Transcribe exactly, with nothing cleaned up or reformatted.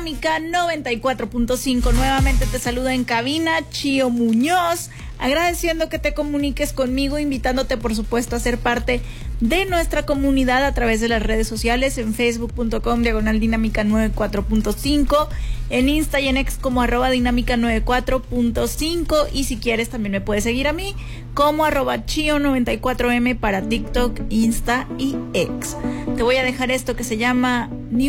Dinámica noventa y cuatro punto cinco. Nuevamente te saluda en cabina Chio Muñoz, agradeciendo que te comuniques conmigo, invitándote por supuesto a ser parte de nuestra comunidad a través de las redes sociales, en facebook punto com diagonal dinámica noventa y cuatro punto cinco, en Insta y en X como arroba dinámica noventa y cuatro punto cinco, y si quieres también me puedes seguir a mí como arroba chio noventa y cuatro eme para TikTok, Insta y X. Te voy a dejar esto que se llama New